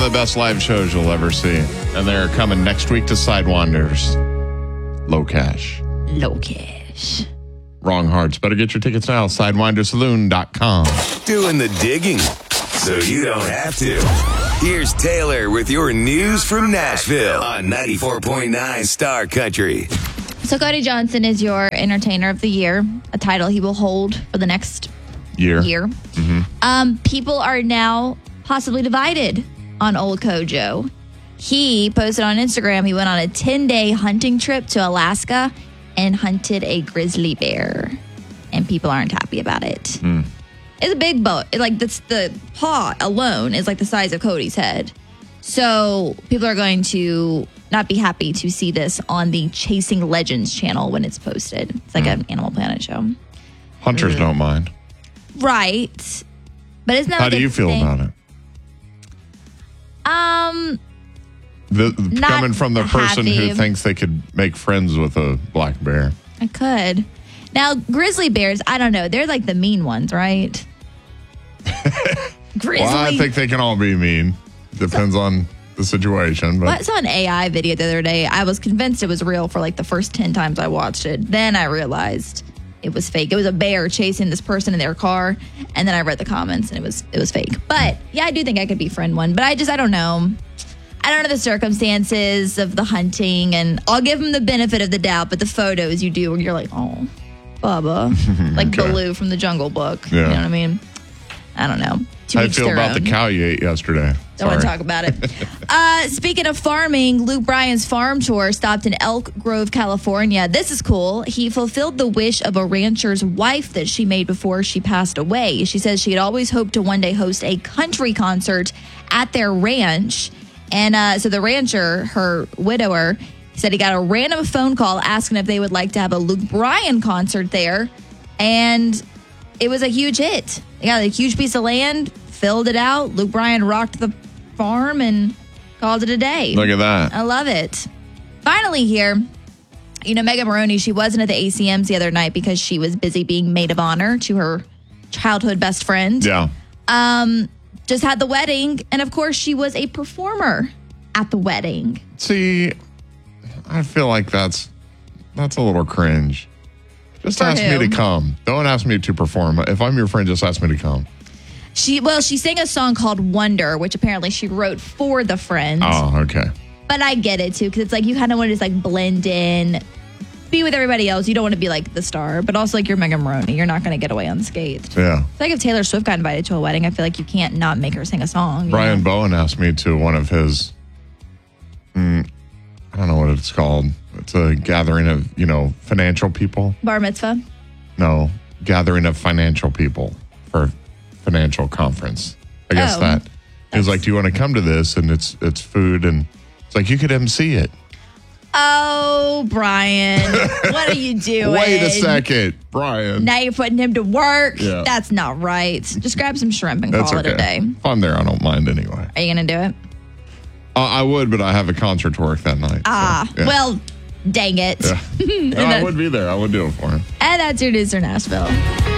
of the best live shows you'll ever see. And they're coming next week to Sidewinders. Low cash. Low cash. Wrong hearts. Better get your tickets now. SidewindersSaloon.com. Doing the digging so you don't have to. Here's Taylor with your news from Nashville on 94.9 Star Country. So Cody Johnson is your Entertainer of the Year, a title he will hold for the next year. Mm-hmm. People are now possibly divided on old Kojo. He posted on Instagram he went on a 10-day hunting trip to Alaska and hunted a grizzly bear. And people aren't happy about it. Mm. It's a big boat. The paw alone is like the size of Cody's head. So people are going to not be happy to see this on the Chasing Legends channel when it's posted. It's like an Animal Planet show. Hunters don't mind. Right. But isn't that How do you feel about it? Coming from the person who thinks they could make friends with a black bear. I could. Now, grizzly bears, I don't know. They're like the mean ones, right? Grizzly. Well, I think they can all be mean. Depends on the situation. But I saw an AI video the other day. I was convinced it was real for like the first 10 times I watched it. Then I realized it was fake. It was a bear chasing this person in their car. And then I read the comments and it was fake. But yeah, I do think I could befriend one. But I don't know. I don't know the circumstances of the hunting. And I'll give him the benefit of the doubt. But the photos you do where you're like, oh, Bubba. Like Baloo from the Jungle Book. Yeah. You know what I mean? I don't know. How do you feel about the cow you ate yesterday? Don't want to talk about it. Speaking of farming, Luke Bryan's farm tour stopped in Elk Grove, California. This is cool. He fulfilled the wish of a rancher's wife that she made before she passed away. She says she had always hoped to one day host a country concert at their ranch. And so the rancher, her widower, said he got a random phone call asking if they would like to have a Luke Bryan concert there. And it was a huge hit. They got a huge piece of land, filled it out. Luke Bryan rocked the farm and called it a day. Look at that. I love it. Finally here, Megan Maroney, she wasn't at the ACMs the other night because she was busy being maid of honor to her childhood best friend. Yeah. Just had the wedding. And of course, she was a performer at the wedding. See, I feel like that's a little cringe. Just ask me to come. Don't ask me to perform. If I'm your friend, just ask me to come. She sang a song called Wonder, which apparently she wrote for the friend. Oh, okay. But I get it, too, because it's like you kind of want to just like blend in, be with everybody else. You don't want to be like the star, but also like you're Megan Maroney. You're not going to get away unscathed. Yeah. It's like if Taylor Swift got invited to a wedding, I feel like you can't not make her sing a song. Brian Bowen asked me to one of his, I don't know what it's called. It's a gathering of, financial people. Bar mitzvah? No, gathering of financial people for a financial conference. I guess that. He was like, do you want to come to this? And it's food. And it's like, you could MC it. Oh, Brian. What are you doing? Wait a second, Brian. Now you're putting him to work? Yeah. That's not right. Just grab some shrimp and call it a day. If I'm there, I don't mind anyway. Are you going to do it? I would, but I have a concert to work that night. Well, dang it. Yeah. No, I would be there. I would do it for him. And that's your news for Nashville.